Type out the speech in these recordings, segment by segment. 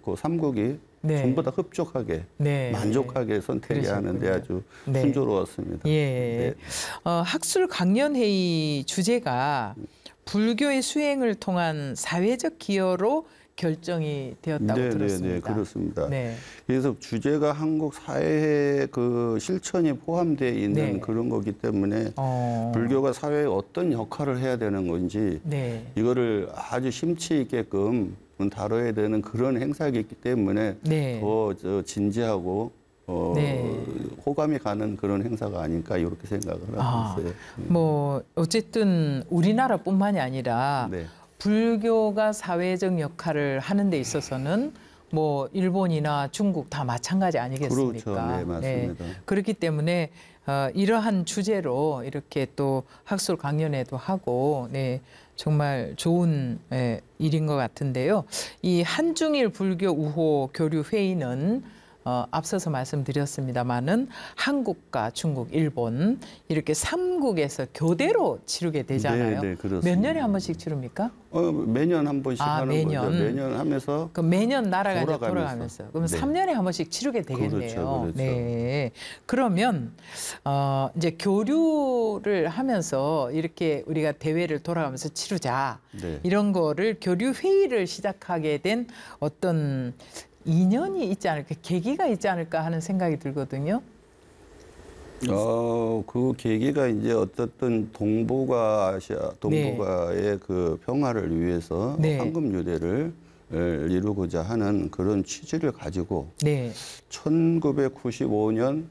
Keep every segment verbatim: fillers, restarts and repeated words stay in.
그 삼국이 네. 전부 다 흡족하게 네. 만족하게 선택해야 하는데 아주 네. 순조로웠습니다. 예. 네. 어, 학술 강연회의 주제가 불교의 수행을 통한 사회적 기여로 결정이 되었다고 네, 들었습니다. 네, 네, 그렇습니다. 네. 그래서 주제가 한국 사회의 그 실천이 포함되어 있는 네. 그런 거기 때문에 어. 불교가 사회에 어떤 역할을 해야 되는 건지 네. 이거를 아주 심취 있게끔 다뤄야 되는 그런 행사이기 때문에 네. 더 저 진지하고 어, 네. 호감이 가는 그런 행사가 아닐까 이렇게 생각을 하고 아, 있어요. 뭐 어쨌든 우리나라뿐만이 아니라 네. 불교가 사회적 역할을 하는 데 있어서는 뭐 일본이나 중국 다 마찬가지 아니겠습니까? 그렇죠. 네, 맞습니다. 네. 그렇기 때문에 어, 이러한 주제로 이렇게 또 학술 강연회도 하고, 네, 정말 좋은 예, 일인 것 같은데요. 이 한중일 불교 우호 교류 회의는 어, 앞서서 말씀드렸습니다마는 한국과 중국, 일본 이렇게 삼국에서 교대로 치르게 되잖아요. 네, 네, 그렇습니다. 몇 년에 한 번씩 치릅니까? 어, 매년 한 번씩 아, 하는 매년. 거죠. 매년 하면서 그 매년 나라가 이제 돌아가면서. 돌아가면서 그럼 네. 삼 년에 한 번씩 치르게 되겠네요. 그렇죠, 그렇죠. 네. 그러면 어 이제 교류를 하면서 이렇게 우리가 대회를 돌아가면서 치르자. 네. 이런 거를 교류 회의를 시작하게 된 어떤 인연이 있지 않을까, 계기가 있지 않을까 하는 생각이 들거든요. 어, 그 계기가 이제 어떻든 동북아 아시아, 동북아의 그 평화를 위해서 네. 황금 유대를 이루고자 하는 그런 취지를 가지고 네. 천구백구십오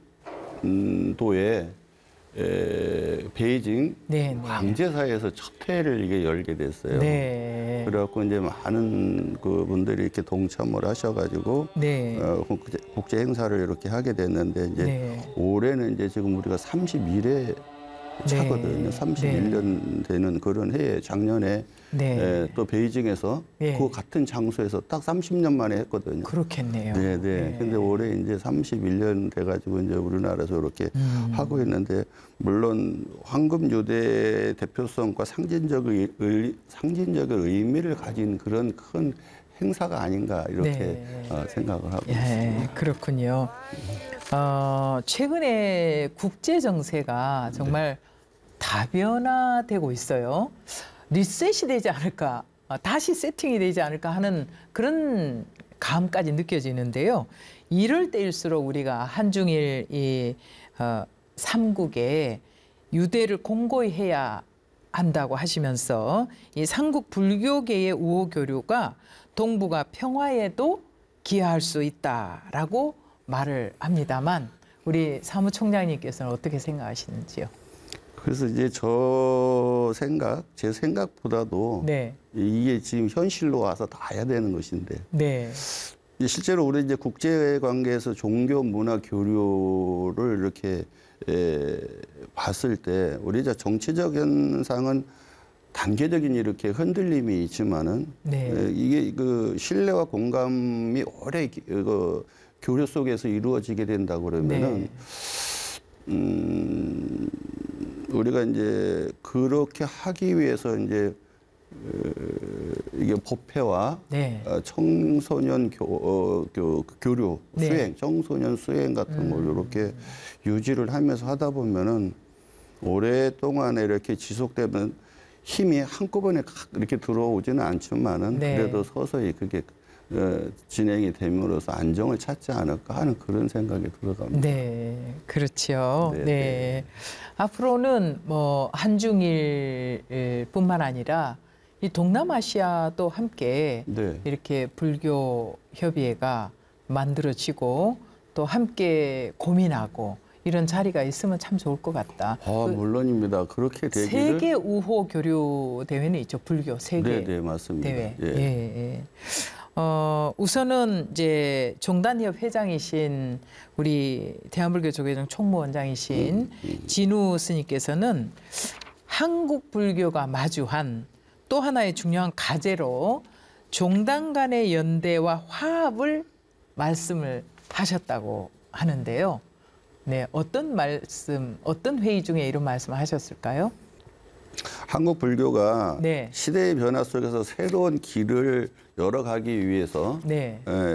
년도에 에, 베이징 네, 네. 광제사에서 첫 회를 이게 열게 됐어요. 네. 그래갖고 이제 많은 그 분들이 이렇게 동참을 하셔가지고 네. 어, 국제, 국제 행사를 이렇게 하게 됐는데 이제 네. 올해는 이제 지금 우리가 삼십일 회 차거든요. 네. 삼십일 년 되는 그런 해에 작년에 네. 에, 또 베이징에서 네. 그 같은 장소에서 딱 삼십 년 만에 했거든요. 그렇겠네요. 네, 네. 근데 올해 이제 삼십일 년 돼가지고 이제 우리나라에서 이렇게 음. 하고 있는데 물론 황금 유대 대표성과 상징적 의, 의, 상징적인 의미를 가진 그런 큰 행사가 아닌가 이렇게 네. 어, 생각을 하고 예, 있습니다. 그렇군요. 어, 최근에 국제 정세가 정말 다변화되고 있어요. 리셋이 되지 않을까, 어, 다시 세팅이 되지 않을까 하는 그런 감까지 느껴지는데요. 이럴 때일수록 우리가 한중일 이 어, 삼국에 유대를 공고히 해야 한다고 하시면서 이 삼국 불교계의 우호 교류가 동북아 평화에도 기여할 수 있다라고 말을 합니다만 우리 사무총장님께서는 어떻게 생각하시는지요? 그래서 이제 저 생각, 제 생각보다도 네, 이게 지금 현실로 와서 다 해야 되는 것인데 네, 이제 실제로 우리 이제 국제 관계에서 종교 문화 교류를 이렇게 에, 봤을 때 우리 이제 정치적인 상은 단계적인 이렇게 흔들림이 있지만은 네. 에, 이게 그 신뢰와 공감이 오래 기- 그 교류 속에서 이루어지게 된다 그러면은 네. 음, 우리가 이제 그렇게 하기 위해서 이제 어, 이게 법회와 네. 어, 청소년 교, 어, 교, 교류, 네. 수행, 청소년 수행 같은 걸 이렇게 유지를 하면서 하다 보면은 오랫동안 이렇게 지속되면 힘이 한꺼번에 칵 이렇게 들어오지는 않지만은 네. 그래도 서서히 그게 어, 진행이 됨으로써 안정을 찾지 않을까 하는 그런 생각이 들어갑니다. 네, 그렇죠. 네. 네. 앞으로는 뭐 한중일뿐만 아니라 이 동남아시아도 함께 네. 이렇게 불교 협의회가 만들어지고 또 함께 고민하고 이런 자리가 있으면 참 좋을 것 같다. 아, 그 물론입니다. 그렇게 되기를. 세계 우호 교류 대회는 있죠. 불교 세계 네, 네, 맞습니다. 대회. 예. 예, 예. 어, 우선은 이제 종단협 회장이신 우리 대한불교 조계종 총무원장이신 진우 스님께서는 한국 불교가 마주한 또 하나의 중요한 과제로 종단 간의 연대와 화합을 말씀을 하셨다고 하는데요. 네, 어떤 말씀, 어떤 회의 중에 이런 말씀을 하셨을까요? 한국 불교가 네. 시대의 변화 속에서 새로운 길을 열어가기 위해서 네. 에,